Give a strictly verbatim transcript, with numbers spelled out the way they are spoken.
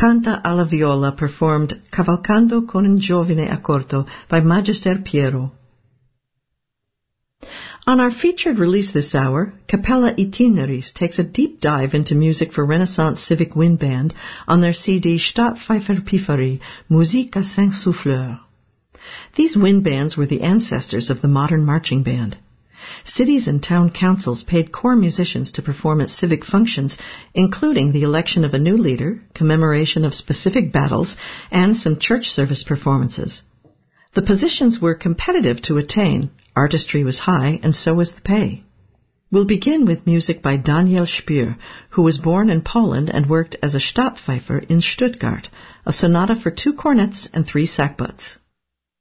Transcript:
Canta alla Viola performed Cavalcando con un giovine accorto by Magister Piero. On our featured release this hour, Capella Itineris takes a deep dive into music for Renaissance Civic Wind Band on their C D Stadtpfeiferpifferie, Musique à cinq souffleurs. These wind bands were the ancestors of the modern marching band. Cities and town councils paid core musicians to perform at civic functions, including the election of a new leader, commemoration of specific battles, and some church service performances. The positions were competitive to attain, artistry was high, and so was the pay. We'll begin with music by Daniel Spier, who was born in Poland and worked as a Stadtpfeifer in Stuttgart, a sonata for two cornets and three sackbuts.